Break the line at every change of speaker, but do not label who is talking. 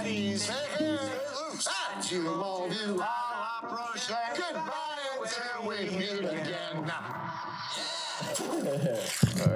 Ladies, take it loose. You love you. I'll approach that. Goodbye until we meet again.